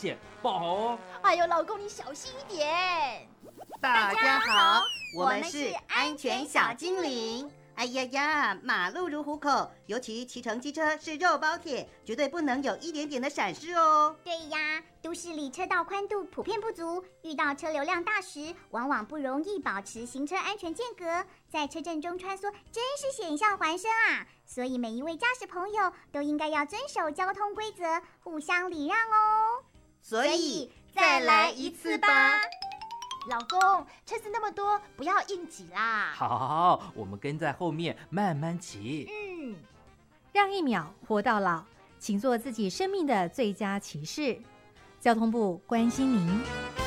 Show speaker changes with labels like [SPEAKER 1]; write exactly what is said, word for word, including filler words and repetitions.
[SPEAKER 1] 险，不好哦。
[SPEAKER 2] 哎呦，老公你小心一点。
[SPEAKER 3] 大家好，我们是安全小精灵。哎呀呀，马路如虎口，尤其骑乘机车是肉包铁，绝对不能有一点点的闪失哦。
[SPEAKER 4] 对呀，都市里车道宽度普遍不足，遇到车流量大时，往往不容易保持行车安全间隔，在车阵中穿梭，真是险象环生啊！所以每一位驾驶朋友都应该要遵守交通规则，互相礼让哦。
[SPEAKER 3] 所以再来一次吧。
[SPEAKER 2] 老公，车子那么多，不要硬挤啦。
[SPEAKER 1] 好，我们跟在后面慢慢骑。
[SPEAKER 2] 嗯，
[SPEAKER 5] 让一秒活到老，请做自己生命的最佳骑士。交通部关心您。